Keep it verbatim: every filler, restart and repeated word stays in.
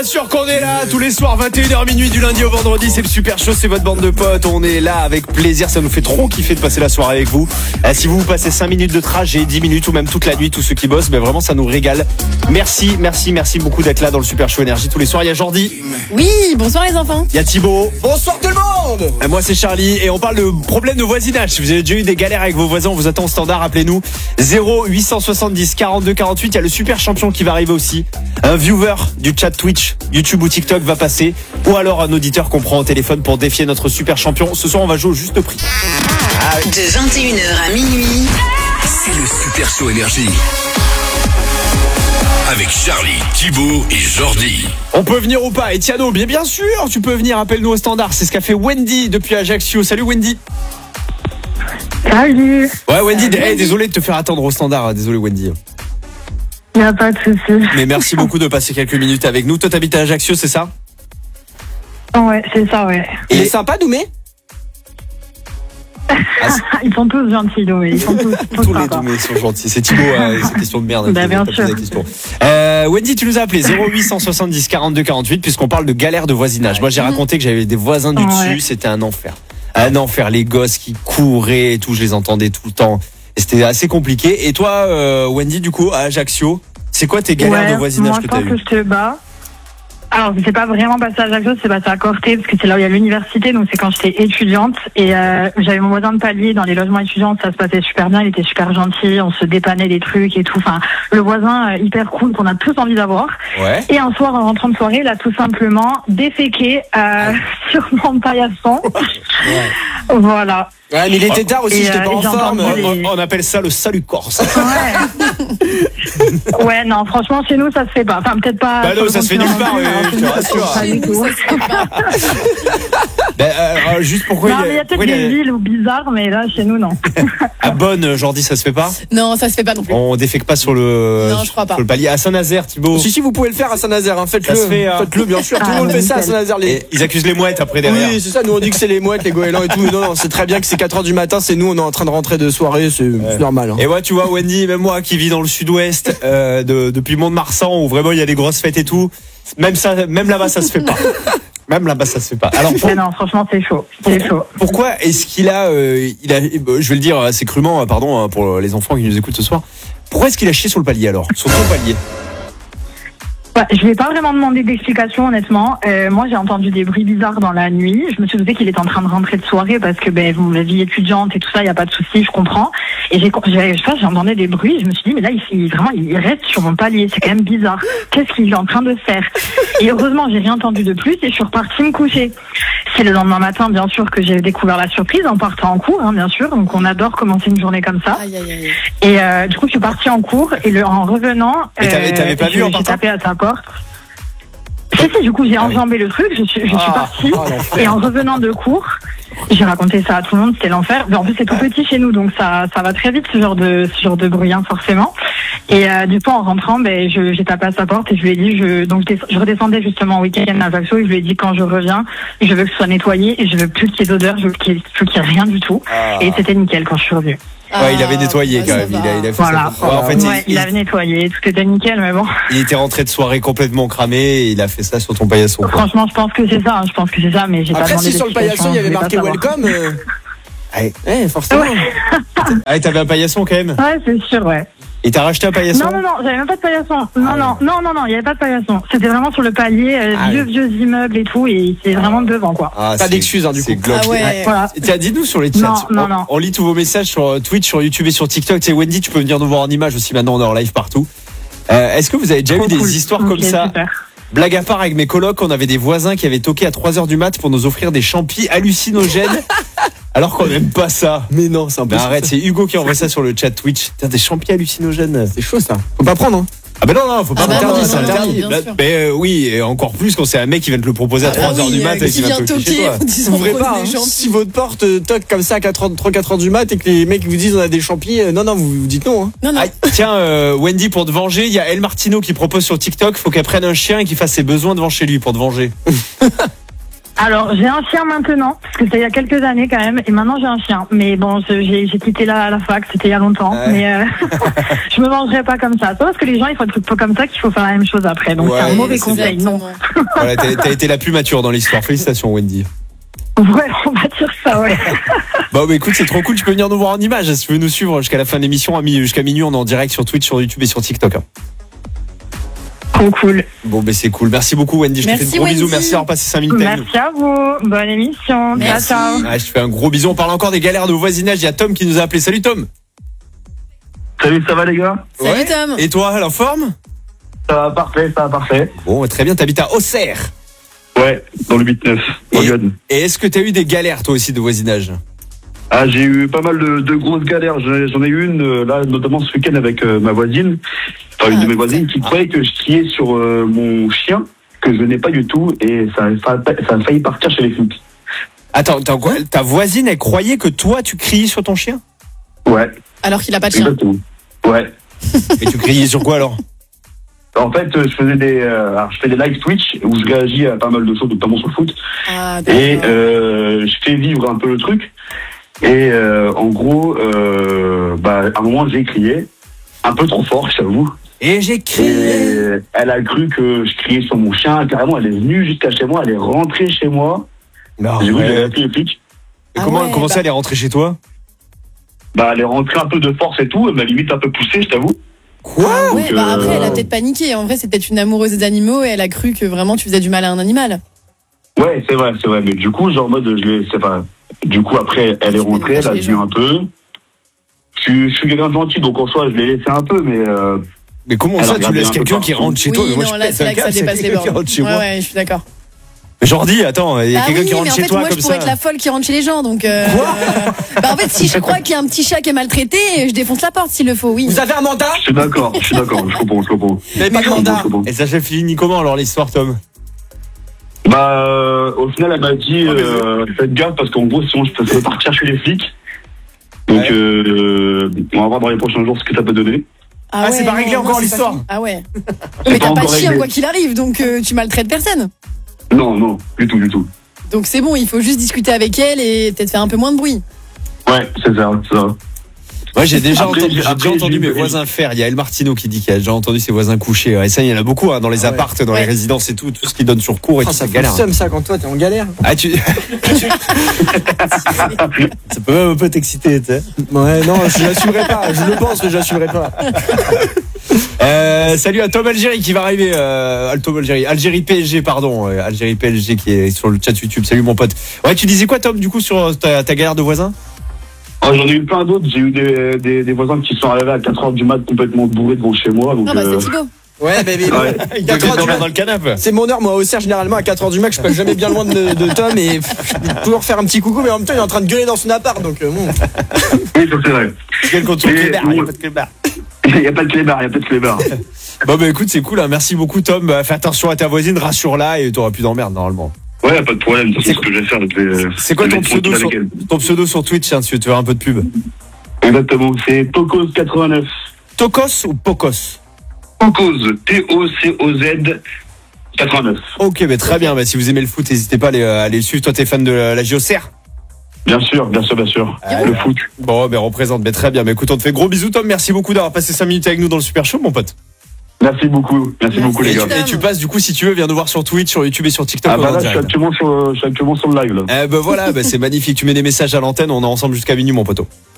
bien sûr qu'on est là tous les soirs, vingt et une heures minuit du lundi au vendredi. C'est le Super Show, c'est votre bande de potes. On est là avec plaisir, ça nous fait trop kiffer de passer la soirée avec vous. euh, Si vous vous passez cinq minutes de trajet, dix minutes ou même toute la nuit, tous ceux qui bossent, ben vraiment ça nous régale. Merci, merci, merci beaucoup d'être là dans le Super Show Énergie tous les soirs. Il y a Jordi. Oui, bonsoir les enfants. Il y a Thibaut. Bonsoir tout le monde. Et moi c'est Charlie et on parle de problème de voisinage. Si vous avez déjà eu des galères avec vos voisins, on vous attend au standard, appelez-nous zéro huit cent soixante-dix quarante-deux quarante-huit. Il y a le super champion qui va arriver aussi. Un viewer du chat Twitch, YouTube ou TikTok va passer. Ou alors un auditeur qu'on prend au téléphone pour défier notre super champion. Ce soir on va jouer au juste prix. Ah, de vingt et une heures à minuit, c'est le Super Show Énergie. Avec Charlie, Thibaut et Jordi. On peut venir ou pas? Etiano, bien bien sûr, tu peux venir, appelle-nous au standard. C'est ce qu'a fait Wendy depuis Ajaccio. Salut Wendy. Salut. Ouais Wendy, hey, désolé de te faire attendre au standard. Désolé Wendy. Il n'y a pas de souci. Mais merci beaucoup de passer quelques minutes avec nous. Toi t'habites à Ajaccio, c'est ça? Ouais, c'est ça, ouais. Il est sympa Doumé? Ah, ils sont tous gentils, Doumé. Ils sont tous, tous, tous les sympas. Doumés sont gentils. C'est Thibaut, hein, c'est question de merde. Bah, bien sûr. Euh, Wendy, tu nous as appelé zéro huit cent soixante-dix quarante-deux quarante-huit puisqu'on parle de galère de voisinage. Moi j'ai raconté que j'avais des voisins du dessus, ouais. C'était un enfer. Un enfer, les gosses qui couraient et tout, je les entendais tout le temps. Et c'était assez compliqué. Et toi, euh, Wendy, du coup, à Ajaccio, c'est quoi tes galères ouais, de voisinage moi, que t'as je eues? pense que je te bats. Alors, c'est pas vraiment passé à Ajaccio, c'est passé à Corté, parce que c'est là où il y a l'université, donc c'est quand j'étais étudiante. Et euh, j'avais mon voisin de palier dans les logements étudiants, ça se passait super bien, il était super gentil, on se dépannait des trucs et tout. Enfin, le voisin euh, hyper cool qu'on a tous envie d'avoir. Ouais. Et un soir, en rentrant de soirée, il a tout simplement déféqué euh, sur mon paillasson. Ouais. Voilà. Ouais, mais il était tard aussi, Et, j'étais euh, pas en j'ai forme. entendu les- On, on appelle ça le salut corse. Ouais. Ouais, non, franchement, chez nous, ça se fait pas. Enfin, peut-être pas. Bah non, sur le ça se fait continent nulle part, non plus, euh, alors, je chez te nous, ça se rassure. fait pas du tout. Ben, euh, juste pourquoi Non, mais il y a peut-être pourquoi des il y a- villes où bizarres, mais là, chez nous, non. à Bonne, Jordi, ça se fait pas? Non, ça se fait pas non plus. On défèque pas sur le, Non, je crois pas. sur le palier. À Saint-Nazaire, Thibaut. Si, si, vous pouvez le faire à Saint-Nazaire, hein. Faites-le. Ça se fait, hein. Faites-le, bien sûr. Tout le Ah, monde bah, fait ça à nickel. Saint-Nazaire. Les... Et ils accusent les mouettes après derrière. Oui, c'est ça. Nous, on dit que c'est les mouettes, les goélands et tout. Non, non, c'est très bien que c'est quatre heures du matin. C'est nous, on est en train de rentrer de soirée. C'est c'est normal. Hein. Et ouais, tu vois, Wendy, même moi qui vis dans le sud-ouest, euh, de, depuis Mont-de-Marsan, où vraiment il y a des grosses fêtes et tout, même ça, même là-bas, ça se fait pas. Même là-bas, ça se fait pas. Alors, pour- Mais non, franchement, c'est chaud. C'est chaud. pourquoi est-ce qu'il a, euh, il a, je vais le dire assez crûment, euh, pardon, hein, pour les enfants qui nous écoutent ce soir. Pourquoi est-ce qu'il a chié sur le palier alors, sur ton palier? Ouais, je lui ai pas vraiment demandé d'explication, honnêtement. Euh, moi, j'ai entendu des bruits bizarres dans la nuit. Je me suis douté qu'il était en train de rentrer de soirée parce que, ben, bon, la vie étudiante et tout ça, il y a pas de souci, je comprends. Et j'ai, j'ai, je sais pas, j'entendais des bruits. Je me suis dit, mais là, il, il vraiment, il reste sur mon palier. C'est quand même bizarre. Qu'est-ce qu'il est en train de faire? Et heureusement, j'ai rien entendu de plus et je suis repartie me coucher. C'est le lendemain matin, bien sûr, que j'ai découvert la surprise en partant en cours, hein, bien sûr. Donc, on adore commencer une journée comme ça. Aïe, aïe, aïe. Et euh, du coup, je suis partie en cours et le, en revenant, Et t'avais- t'avais pas je- vu en j'ai partant tapé à sa porte. Si, si, du coup, j'ai Ah oui. enjambé le truc, je suis, je suis Ah, partie. ah, l'enfer. Et en revenant de cours, j'ai raconté ça à tout le monde, c'était l'enfer. Mais en plus, c'est tout petit chez nous, donc ça, ça va très vite, ce genre de, ce genre de bruit, hein, forcément. Et euh, du coup, en rentrant, ben, je, j'ai tapé à sa porte et je lui ai dit, je, donc je, je redescendais justement au week-end à Ajaccio et je lui ai dit, quand je reviens, je veux que ce soit nettoyé et je veux plus qu'il y ait d'odeur, je veux qu'il y ait, je veux qu'il y ait rien du tout. Ah. Et c'était nickel quand je suis revenue. Ouais, il avait nettoyé bah, quand ça même. Il va. a, il a fait Voilà. ça. Ouais, en fait, Ouais, il, il avait nettoyé, tout était nickel, mais bon. il était rentré de soirée complètement cramé et il a fait ça sur ton paillasson. quoi. Franchement, je pense que c'est ça, hein, je pense que c'est ça, mais j'ai pas Après, demandé si sur le d'explication, paillasson, il y avait je voulais marqué pas savoir. welcome. euh, Ouais. Eh, forcément. Ah, t'avais un paillasson quand même. Ouais, c'est sûr, ouais. Et t'as racheté un paillasson? Non, non, non, j'avais même pas de paillasson. Non, Ah, non, non, non, non, il y avait pas de paillasson. C'était vraiment sur le palier, euh, Ah, vieux, vieux immeubles et tout, et c'est vraiment devant, quoi. Ah, Pas c'est- d'excuses, hein, du c'est coup. glauque. Ah ouais. Voilà. Et Tiens, dites-nous sur les chats. Non, non, on, non. on lit tous vos messages sur euh, Twitch, sur YouTube et sur TikTok. Tu sais, Wendy, tu peux venir nous voir en image aussi. Maintenant, on est en live partout. Euh, Est-ce que vous avez déjà Trop eu des cool. histoires Ok, comme ça? super. Blague à part, avec mes colocs, on avait des voisins qui avaient toqué à trois heures du mat pour nous offrir des champis hallucinogènes. Alors qu'on n'aime pas ça. Mais non, c'est un peu. Mais arrête, c'est Hugo qui a envoyé ça sur le chat Twitch. Tiens, des champis hallucinogènes. C'est chaud ça. Faut pas prendre, hein. Ah ben non, non, faut pas Ah bah interdit, non, c'est non, interdit. bien Bah, sûr. mais euh, oui, et encore plus quand c'est un mec qui vient te le proposer à Ah trois heures oui, du mat euh, et qui qui va vient te toquer chez toquer toi. en disant Vous ouvrez prenez pas. des Hein. champis. Si votre porte euh, toque comme ça à trois quatre heures du mat et que les mecs vous disent on a des champis, euh, non, non, vous, vous dites non. Hein. Non, non. Ah, tiens, euh, Wendy, pour te venger, il y a El Martino qui propose sur TikTok, faut qu'elle prenne un chien et qu'il fasse ses besoins devant chez lui pour te venger. Alors, j'ai un chien maintenant, parce que c'était il y a quelques années quand même, et maintenant j'ai un chien. Mais bon, je- j'ai j'ai quitté la, la fac, c'était il y a longtemps, Ouais. mais euh, je me vengerai pas comme ça. C'est pas parce que les gens ils font des trucs pas comme ça qu'il faut faire la même chose après. Donc Ouais, c'est un mauvais c'est conseil, non. Exactement. Voilà, t'as, t'as été la plus mature dans l'histoire. Félicitations, Wendy. Ouais, on va dire ça, ouais. Bah, bah écoute, c'est trop cool. Tu peux venir nous voir en image. Si tu veux nous suivre jusqu'à la fin de l'émission, à mi- jusqu'à minuit, on est en direct sur Twitch, sur YouTube et sur TikTok. hein. Trop cool. Bon, ben c'est cool. Merci beaucoup, Wendy. Je te Merci, fais de gros bisous. Wendy. Merci d'avoir passé cinq minutes avec nous. Merci à vous. Bonne émission. Merci. Ciao, ciao. Ah, je te fais un gros bisou. On parle encore des galères de voisinage. Il y a Tom qui nous a appelé. Salut Tom. Salut, ça va les gars? Salut Tom. Et toi, la forme? Ça va parfait, ça va parfait. Bon, très bien. T'habites à Auxerre. Ouais, dans le huit neuf, en Et, Lyon. et est-ce que t'as eu des galères toi aussi de voisinage? Ah, j'ai eu pas mal de, de grosses galères. J'en j'en ai eu une, euh, là, notamment ce week-end avec euh, ma voisine. Enfin, une Ah, de mes voisines qui croyait que je criais sur euh, mon chien, que je n'ai pas du tout, et ça, ça, a- ça a failli partir chez les flics. Attends, attends, quoi, ta voisine, elle croyait que toi, tu criais sur ton chien? Ouais, Alors qu'il a pas de chien. exactement. Ouais. Et tu criais sur quoi alors? En fait, euh, je faisais des, euh, alors, je fais des live Twitch où je réagis à pas mal de choses, notamment sur le foot. Ah, Et d'accord. euh, je fais vivre un peu le truc. Et euh, en gros, euh, bah, à un moment, j'ai crié un peu trop fort, je t'avoue. Et j'ai Et crié. elle a cru que je criais sur mon chien. Carrément, elle est venue jusqu'à chez moi, elle est rentrée chez moi. Non, J'ai vu que j'avais ouais. appelé les flics. Et Ah comment, ouais, comment bah. ça, elle est rentrée chez toi? Bah, elle est rentrée un peu de force et tout. Elle m'a limite un peu poussé, je t'avoue. Quoi? Ah ouais, donc, bah euh, après, elle a peut-être paniqué. En vrai, c'est peut-être une amoureuse des animaux et elle a cru que vraiment tu faisais du mal à un animal. Ouais, c'est vrai, c'est vrai. Mais du coup, genre, en mode, je l'ai, c'est pas. Du coup, après, elle est rentrée, elle a vu un peu. Je suis, je suis quelqu'un de gentil, donc en soi, je l'ai laissé un peu, mais euh, Mais comment Elle a ça, tu regardé laisses un peu quelqu'un qui partout. rentre chez Oui, toi? Mais moi, non, je là, pète c'est un là que ça câble, dépasse c'est les quelqu'un qui bornes. rentre chez Ouais, moi. ouais, je suis d'accord. Jordi, attends, il y a Ah quelqu'un oui, qui rentre mais en chez fait, toi moi, comme je pourrais ça. être la folle qui rentre chez les gens, donc. Euh... bah en fait, si je crois qu'il y a un petit chat qui est maltraité, je défonce la porte s'il le faut, oui. Vous avez un mandat? je suis d'accord, je suis d'accord, je comprends, je comprends. Vous n'avez pas de Je comprends, mandat? je comprends. Et ça s'est fini comment alors l'histoire, Tom? Bah, euh, au final, elle m'a dit, euh, faites gaffe parce qu'en gros, sinon, je peux je peux partir chez les flics. Donc, Ouais. euh, on va voir dans les prochains jours ce que ça peut donner. Ah, c'est pas non, réglé non, encore c'est l'histoire. pas fini. Ah ouais. C'est Mais pas t'as pas de encore chien réglé. quoi qu'il arrive, donc euh, tu maltraites personne. Non, non, du tout, du tout. Donc c'est bon, il faut juste discuter avec elle et peut-être faire un peu moins de bruit. Ouais, c'est ça, c'est ça. Moi, j'ai déjà Après, entendu, j'ai- j'ai après, déjà entendu j'ai- mes voisins faire. Il y a El Martino qui dit qu'il a déjà entendu ses voisins coucher. Et ça, il y en a beaucoup hein, dans les Ah ouais. appartes, dans Ouais. les résidences et tout, tout ce qui donne sur cours et Ah, tout, ça c'est fait le galère. seum ça quand toi t'es en galère. Ah, tu... ça peut même un peu t'exciter, tu sais. Ouais, non, je l'assumerai pas. Je le pense, mais j'assumerai pas. Euh, salut à Tom Algérie qui va arriver. Euh, Tom Algérie, Algérie P S G, pardon. euh, Algérie P S G qui est sur le chat YouTube. Salut mon pote. Ouais, tu disais quoi, Tom, du coup, sur ta, ta galère de voisin? Oh, j'en ai eu plein d'autres. J'ai eu des, des, des voisins qui sont arrivés à quatre heures du mat complètement bourrés devant chez moi. Donc, Ah bah euh, c'est Thibaut. Ouais, mais, mais Ouais. Il quatre devait heures du dormir mat. dans le canapé. c'est mon heure, moi, au cerf, généralement, à quatre heures du mat, je passe jamais bien loin de, de Tom et pff, je peux toujours faire un petit coucou, mais en même temps, il est en train de gueuler dans son appart, donc euh, bon. oui, ça, c'est vrai. Quel contre Mais- Clébert, il y a pas de Clébert. Il n'y a pas de clébard, il n'y a pas de clébard. Bon, bah écoute, c'est cool. Hein. Merci beaucoup, Tom. Bah, fais attention à ta voisine, rassure-la et t'auras plus d'emmerde normalement. Ouais, pas de problème. De toute façon, ce que je vais faire, je vais. C'est quoi je ton vais être pseudo, sur, tranquille avec ton pseudo sur Twitch hein, si tu veux te faire un peu de pub? elle. Exactement, c'est Tocos quatre-vingt-neuf. Tocos ou Pocos? Tocos, T O C O Z quatre-vingt-neuf. Ok, bah, très bien. Bah, si vous aimez le foot, n'hésitez pas à aller, à aller le suivre. Toi, t'es fan de la, la J O C R? Bien sûr, bien sûr, bien sûr. Ah, le ouais. foot. Bon, ben représente, mais très bien. Mais écoute, on te fait gros bisous, Tom. Merci beaucoup d'avoir passé cinq minutes avec nous dans le Super Show, mon pote. Merci beaucoup, merci, Merci. beaucoup, les Et gars. tu, et tu passes, du coup, si tu veux, viens nous voir sur Twitch, sur YouTube et sur TikTok. Ah on est bah en là, je suis direct. actuellement sur, je suis actuellement sur le live, là. Eh ben voilà, ben c'est magnifique. Tu mets des messages à l'antenne, on est ensemble jusqu'à minuit, mon poteau.